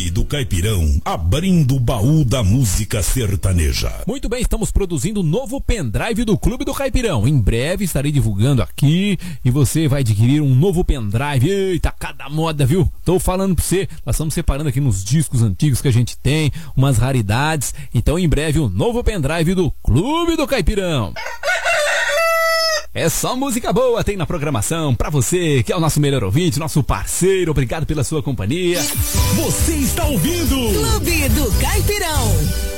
Clube do Caipirão, abrindo o baú da música sertaneja. Muito bem, estamos produzindo um novo pendrive do Clube do Caipirão. Em breve estarei divulgando aqui e você vai adquirir um novo pendrive. Eita, cada moda, viu? Tô falando pra você, nós estamos separando aqui nos discos antigos que a gente tem, umas raridades. Então em breve um novo pendrive do Clube do Caipirão. É só música boa, tem na programação pra você, que é o nosso melhor ouvinte, nosso parceiro. Obrigado pela sua companhia. Você está ouvindo Clube do Caipirão.